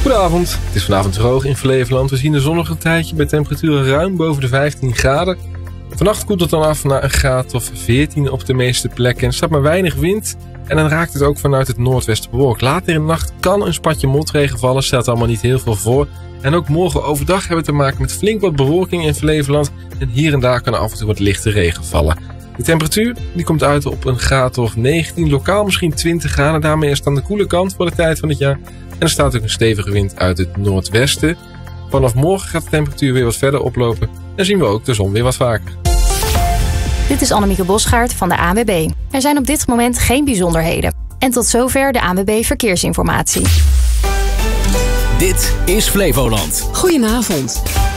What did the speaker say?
Goedenavond, het is vanavond droog in Flevoland. We zien de zon nog een tijdje bij temperaturen ruim boven de 15 graden. Vannacht koelt het dan af naar een graad of 14 op de meeste plekken. En er staat maar weinig wind en dan raakt het ook vanuit het noordwesten bewolkt. Later in de nacht kan een spatje motregen vallen, stelt allemaal niet heel veel voor. En ook morgen overdag hebben we te maken met flink wat bewolking in Flevoland. En hier en daar kan af en toe wat lichte regen vallen. De temperatuur die komt uit op een graad of 19, lokaal misschien 20 graden. Daarmee is het aan de koele kant voor de tijd van het jaar. En er staat ook een stevige wind uit het noordwesten. Vanaf morgen gaat de temperatuur weer wat verder oplopen. En zien we ook de zon weer wat vaker. Dit is Annemieke Bosgaard van de ANWB. Er zijn op dit moment geen bijzonderheden. En tot zover de ANWB Verkeersinformatie. Dit is Flevoland. Goedenavond.